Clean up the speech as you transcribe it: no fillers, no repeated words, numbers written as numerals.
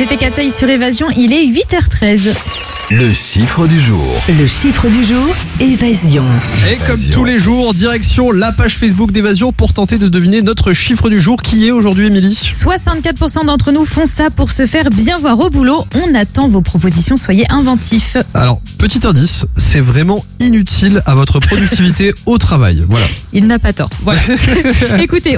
C'était Kataï sur Évasion, il est 8h13. Le chiffre du jour. Le chiffre du jour, Évasion. Et comme tous les jours, direction la page Facebook d'Évasion pour tenter de deviner notre chiffre du jour. Qui est aujourd'hui, Émilie ? 64% d'entre nous font ça pour se faire bien voir au boulot. On attend vos propositions, soyez inventifs. Alors, petit indice, c'est vraiment inutile à votre productivité au travail. Voilà. Il n'a pas tort. Voilà. Écoutez,